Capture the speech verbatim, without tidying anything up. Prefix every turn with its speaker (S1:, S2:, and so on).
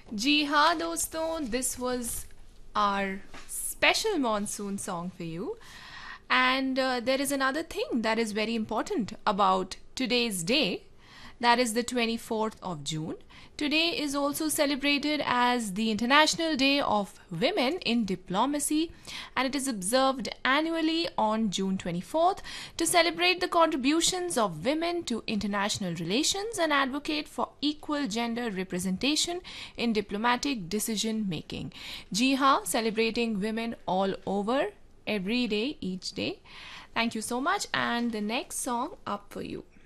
S1: जी हाँ दोस्तों, this was our special monsoon song for you. And uh, there is another thing that is very important about today's day. That is the twenty-fourth of June. Today is also celebrated as the International Day of Women in Diplomacy, and it is observed annually on June twenty-fourth to celebrate the contributions of women to international relations and advocate for equal gender representation in diplomatic decision making. जी हाँ, celebrating women all over, every day, each day. Thank you so much, and the next song up for you.